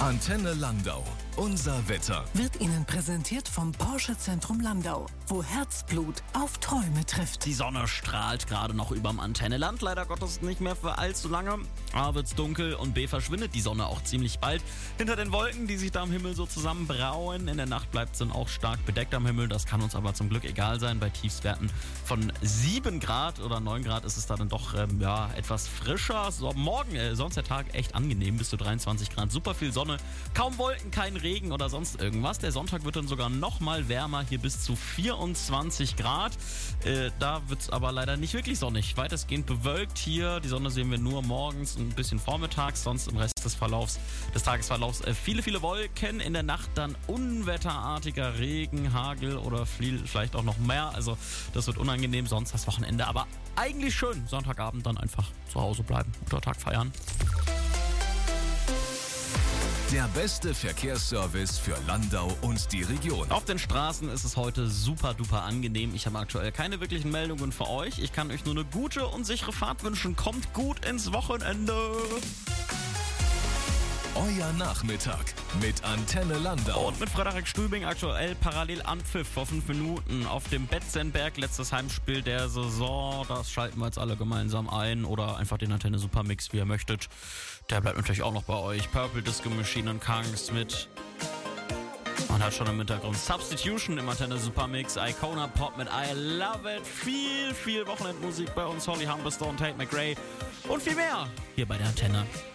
Antenne Landau. Unser Wetter. Wird Ihnen präsentiert vom Porsche Zentrum Landau, wo Herzblut auf Träume trifft. Die Sonne strahlt gerade noch überm Antenneland, leider Gottes nicht mehr für allzu lange. A wird's dunkel und B verschwindet die Sonne auch ziemlich bald hinter den Wolken, die sich da am Himmel so zusammenbrauen. In der Nacht bleibt es dann auch stark bedeckt am Himmel, das kann uns aber zum Glück egal sein. Bei Tiefstwerten von 7 Grad oder 9 Grad ist es da dann doch etwas frischer. So, morgen, sonst der Tag echt angenehm, bis zu 23 Grad, super viel Sonne, kaum Wolken, kein Regen oder sonst irgendwas. Der Sonntag wird dann sogar noch mal wärmer, hier bis zu 24 Grad. Da wird es aber leider nicht wirklich sonnig. Weitestgehend bewölkt hier. Die Sonne sehen wir nur morgens und ein bisschen vormittags. Sonst im Rest des Tagesverlaufs viele Wolken. In der Nacht dann unwetterartiger Regen, Hagel oder vielleicht auch noch mehr. Also das wird unangenehm. Sonst das Wochenende aber eigentlich schön. Sonntagabend dann einfach zu Hause bleiben, Muttertag feiern. Der beste Verkehrsservice für Landau und die Region. Auf den Straßen ist es heute super duper angenehm. Ich habe aktuell keine wirklichen Meldungen für euch. Ich kann euch nur eine gute und sichere Fahrt wünschen. Kommt gut ins Wochenende. Euer Nachmittag mit Antenne Landau. Und mit Frederik Stübing aktuell parallel Anpfiff vor 5 Minuten auf dem Betzenberg. Letztes Heimspiel der Saison. Das schalten wir jetzt alle gemeinsam ein. Oder einfach den Antenne Supermix, wie ihr möchtet. Der bleibt natürlich auch noch bei euch. Purple Disco Machine und Kangs mit... Man hat schon im Hintergrund Substitution im Antenne Supermix, Icona Pop mit I Love It, viel Wochenendmusik bei uns, Holly Humberstone, Tate McRae und viel mehr hier bei der Antenne.